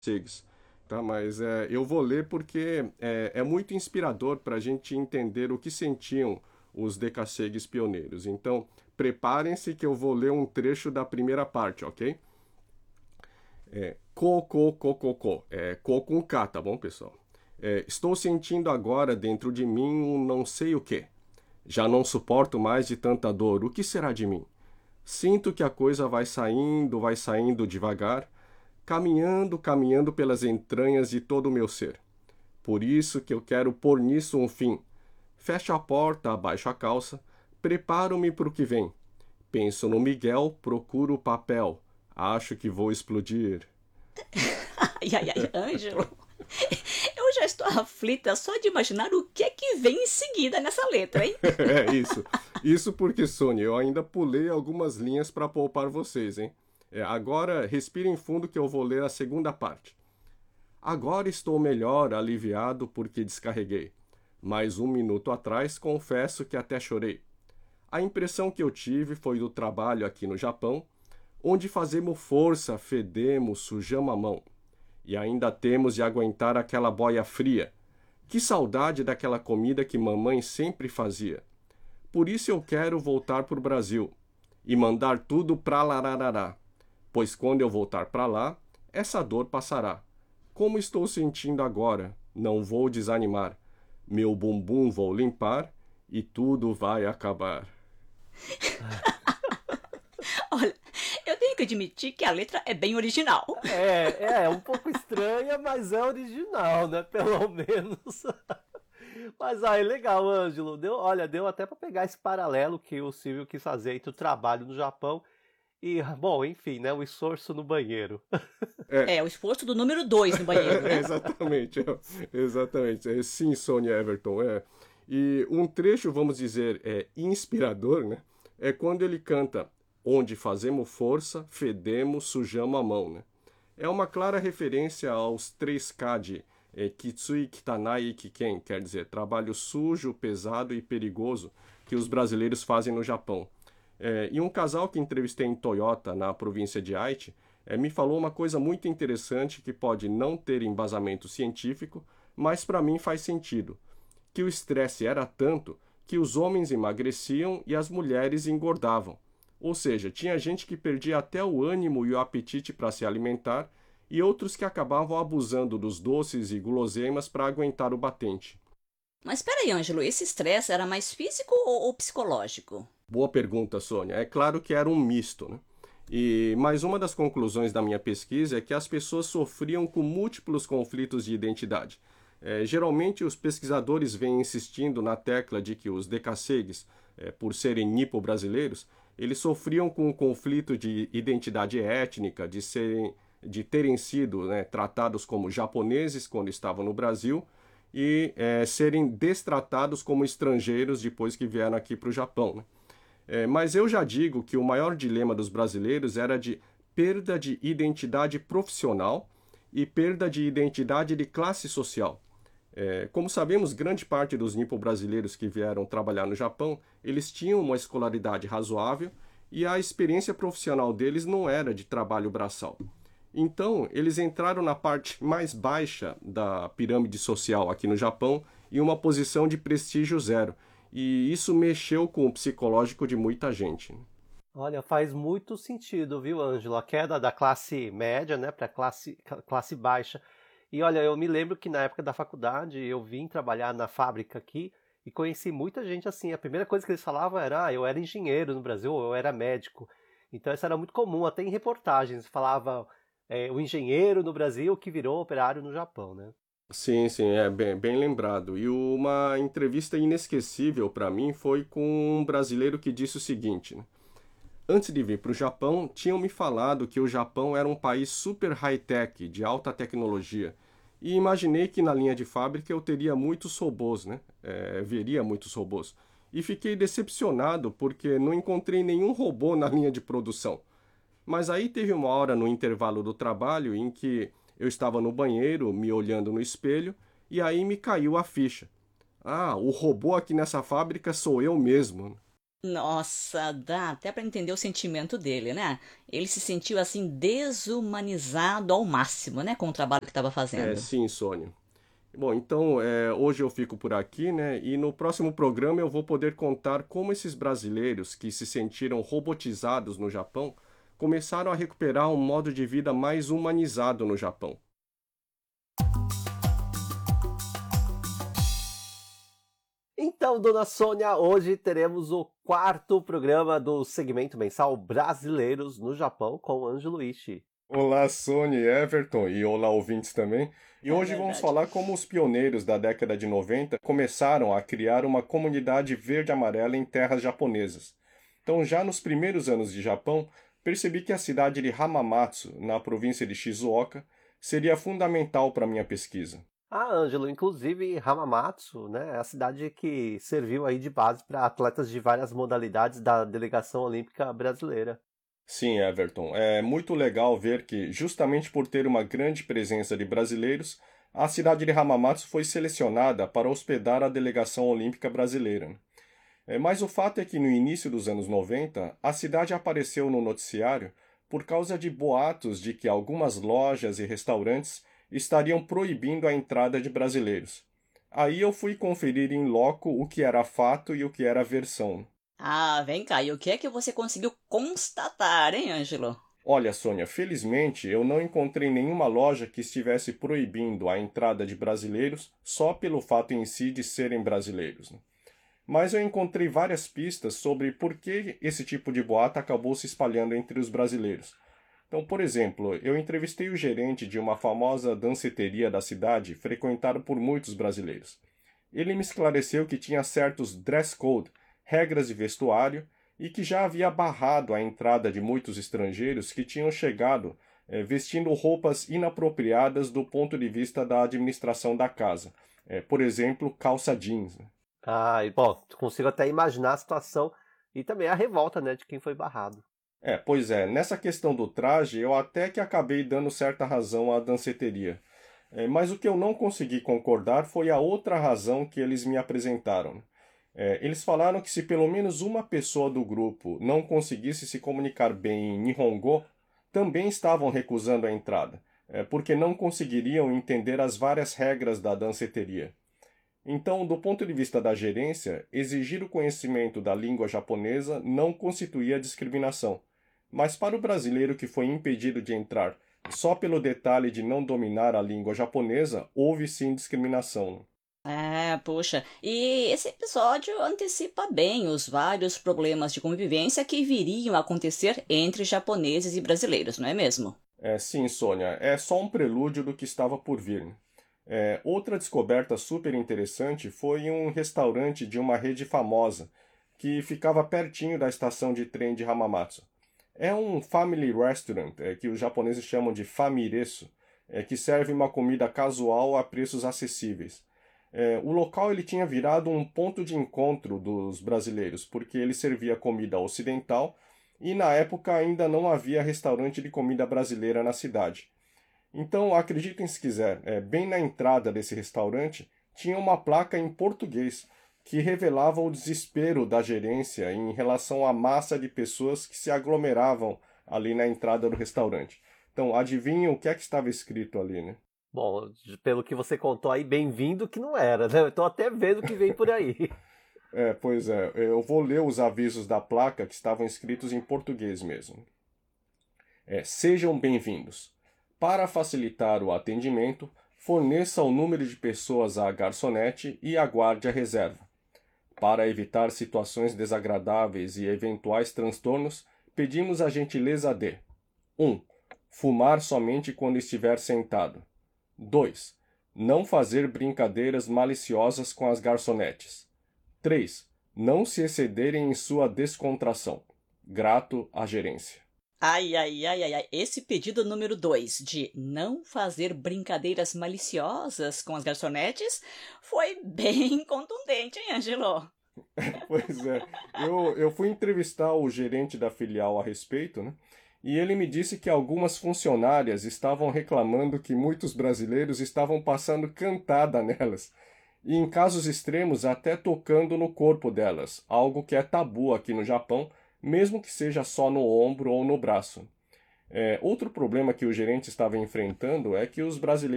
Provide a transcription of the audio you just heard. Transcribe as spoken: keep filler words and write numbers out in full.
Segs, tá? Mas é, eu vou ler porque é, é muito inspirador para a gente entender o que sentiam os decassegues pioneiros. Então, preparem-se que eu vou ler um trecho da primeira parte, ok? É, co, co, co, co, co. É, co com K, tá bom, pessoal? É, estou sentindo agora dentro de mim um não sei o que. Já não suporto mais de tanta dor. O que será de mim? Sinto que a coisa vai saindo, vai saindo devagar, caminhando, caminhando pelas entranhas de todo o meu ser. Por isso que eu quero pôr nisso um fim. Fecho a porta, abaixo a calça, preparo-me para o que vem. Penso no Miguel, procuro o papel. Acho que vou explodir. Ai, ai, ai, Ângelo. Eu já estou aflita só de imaginar o que é que vem em seguida nessa letra, hein? É isso. Isso porque, Sônia, eu ainda pulei algumas linhas para poupar vocês, hein? É, agora, respirem fundo que eu vou ler a segunda parte. Agora estou melhor, aliviado porque descarreguei. Mas um minuto atrás, confesso que até chorei. A impressão que eu tive foi do trabalho aqui no Japão, onde fazemos força, fedemos, sujamos a mão. E ainda temos de aguentar aquela boia fria. Que saudade daquela comida que mamãe sempre fazia. Por isso eu quero voltar para o Brasil e mandar tudo pra Lararará, pois quando eu voltar para lá, essa dor passará. Como estou sentindo agora, não vou desanimar. Meu bumbum vou limpar e tudo vai acabar. Olha, eu tenho que admitir que a letra é bem original. É, é um pouco estranha, mas é original, né? Pelo menos. Mas aí, legal, Ângelo. Deu, olha, deu até para pegar esse paralelo que o Silvio quis fazer entre o trabalho no Japão e, bom, enfim, né? O esforço no banheiro. É, É, o esforço do número dois no banheiro, né? exatamente, é, exatamente. É, sim, Sônia Everton. É. E um trecho, vamos dizer, é inspirador, né? É quando ele canta onde fazemos força, fedemos, sujamos a mão, né? É uma clara referência aos três K de é, Kitsui, Kitanai e Kiken, quer dizer, trabalho sujo, pesado e perigoso que os brasileiros fazem no Japão. É, e um casal que entrevistei em Toyota, na província de Aichi, é, me falou uma coisa muito interessante que pode não ter embasamento científico, mas para mim faz sentido. Que o estresse era tanto que os homens emagreciam e as mulheres engordavam. Ou seja, tinha gente que perdia até o ânimo e o apetite para se alimentar e outros que acabavam abusando dos doces e guloseimas para aguentar o batente. Mas espera aí, Ângelo, esse estresse era mais físico ou, ou psicológico? Boa pergunta, Sônia. É claro que era um misto, né? E mais uma das conclusões da minha pesquisa é que as pessoas sofriam com múltiplos conflitos de identidade. É, geralmente, os pesquisadores vêm insistindo na tecla de que os decassegues, é, por serem nipo-brasileiros, eles sofriam com o conflito de identidade étnica, de, serem, de terem sido, né, tratados como japoneses quando estavam no Brasil e é, serem destratados como estrangeiros depois que vieram aqui para o Japão, né? É, mas eu já digo que o maior dilema dos brasileiros era de perda de identidade profissional e perda de identidade de classe social. É, como sabemos, grande parte dos nipo-brasileiros que vieram trabalhar no Japão, eles tinham uma escolaridade razoável e a experiência profissional deles não era de trabalho braçal. Então, eles entraram na parte mais baixa da pirâmide social aqui no Japão, em uma posição de prestígio zero. E isso mexeu com o psicológico de muita gente. Olha, faz muito sentido, viu, Ângelo? A queda da classe média, né, para classe classe baixa. E olha, eu me lembro que na época da faculdade eu vim trabalhar na fábrica aqui e conheci muita gente assim. A primeira coisa que eles falavam era, ah, eu era engenheiro no Brasil, ou eu era médico. Então isso era muito comum, até em reportagens falava é, o engenheiro no Brasil que virou operário no Japão, né? Sim, sim, é bem, bem lembrado. E uma entrevista inesquecível para mim foi com um brasileiro que disse o seguinte, né? Antes de vir para o Japão, tinham me falado que o Japão era um país super high-tech, de alta tecnologia. E imaginei que na linha de fábrica eu teria muitos robôs, né? É, veria muitos robôs. E fiquei decepcionado porque não encontrei nenhum robô na linha de produção. Mas aí teve uma hora no intervalo do trabalho em que eu estava no banheiro, me olhando no espelho, e aí me caiu a ficha. Ah, o robô aqui nessa fábrica sou eu mesmo. Nossa, dá até para entender o sentimento dele, né? Ele se sentiu assim desumanizado ao máximo, né, com o trabalho que estava É, fazendo. sim, Sônia. Bom, então é, hoje eu fico por aqui, né? E no próximo programa eu vou poder contar como esses brasileiros que se sentiram robotizados no Japão começaram a recuperar um modo de vida mais humanizado no Japão. Então, dona Sônia, hoje teremos o quarto programa do segmento mensal Brasileiros no Japão com Ângelo Ishii. Olá, Sônia e Everton, e olá, ouvintes também. E É hoje vamos verdade. falar como os pioneiros da década de noventa começaram a criar uma comunidade verde-amarela em terras japonesas. Então, já nos primeiros anos de Japão, percebi que a cidade de Hamamatsu, na província de Shizuoka, seria fundamental para minha pesquisa. Ah, Ângelo, inclusive Hamamatsu, né, é a cidade que serviu aí de base para atletas de várias modalidades da delegação olímpica brasileira. Sim, Everton, é muito legal ver que, justamente por ter uma grande presença de brasileiros, a cidade de Hamamatsu foi selecionada para hospedar a delegação olímpica brasileira. É, mas o fato é que no início dos anos noventa, a cidade apareceu no noticiário por causa de boatos de que algumas lojas e restaurantes estariam proibindo a entrada de brasileiros. Aí eu fui conferir em loco o que era fato e o que era versão. Ah, vem cá, e o que é que você conseguiu constatar, hein, Ângelo? Olha, Sônia, felizmente eu não encontrei nenhuma loja que estivesse proibindo a entrada de brasileiros só pelo fato em si de serem brasileiros, né? Mas eu encontrei várias pistas sobre por que esse tipo de boato acabou se espalhando entre os brasileiros. Então, por exemplo, eu entrevistei o gerente de uma famosa danceteria da cidade, frequentada por muitos brasileiros. Ele me esclareceu que tinha certos dress code, regras de vestuário, e que já havia barrado a entrada de muitos estrangeiros que tinham chegado eh, vestindo roupas inapropriadas do ponto de vista da administração da casa. Eh, por exemplo, calça jeans, né? Ah, e bom, consigo até imaginar a situação e também a revolta, né, de quem foi barrado. É, pois é, nessa questão do traje, eu até que acabei dando certa razão à danceteria. É, mas o que eu não consegui concordar foi a outra razão que eles me apresentaram. É, eles falaram que se pelo menos uma pessoa do grupo não conseguisse se comunicar bem em Nihongo, também estavam recusando a entrada, é, porque não conseguiriam entender as várias regras da danceteria. Então, do ponto de vista da gerência, exigir o conhecimento da língua japonesa não constituía discriminação. Mas para o brasileiro que foi impedido de entrar só pelo detalhe de não dominar a língua japonesa, houve sim discriminação. É, poxa, e esse episódio antecipa bem os vários problemas de convivência que viriam a acontecer entre japoneses e brasileiros, não é mesmo? É, sim, Sônia, é só um prelúdio do que estava por vir. É, outra descoberta super interessante foi um restaurante de uma rede famosa, que ficava pertinho da estação de trem de Hamamatsu. É um family restaurant, é, que os japoneses chamam de famiresu, é, que serve uma comida casual a preços acessíveis. É, o local ele tinha virado um ponto de encontro dos brasileiros, porque ele servia comida ocidental e na época ainda não havia restaurante de comida brasileira na cidade. Então, acreditem se quiser, é, bem na entrada desse restaurante tinha uma placa em português que revelava o desespero da gerência em relação à massa de pessoas que se aglomeravam ali na entrada do restaurante. Então, adivinhem o que é que estava escrito ali, né? Bom, pelo que você contou aí, bem-vindo que não era, né? Eu tô até vendo o que vem por aí. É, pois é, eu vou ler os avisos da placa que estavam escritos em português mesmo. É, sejam bem-vindos. Para facilitar o atendimento, forneça o número de pessoas à garçonete e aguarde a reserva. Para evitar situações desagradáveis e eventuais transtornos, pedimos a gentileza de um. Fumar somente quando estiver sentado. dois. Não fazer brincadeiras maliciosas com as garçonetes. três. Não se excederem em sua descontração. Grato à gerência. Ai, ai, ai, ai, ai. Esse pedido número dois, de não fazer brincadeiras maliciosas com as garçonetes, foi bem contundente, hein, Angelo? Pois é, eu, eu fui entrevistar o gerente da filial a respeito, né? E ele me disse que algumas funcionárias estavam reclamando que muitos brasileiros estavam passando cantada nelas. e em casos extremos até tocando no corpo delas, algo que é tabu aqui no Japão, mesmo que seja só no ombro ou no braço. É, outro problema que o gerente estava enfrentando é que os brasileiros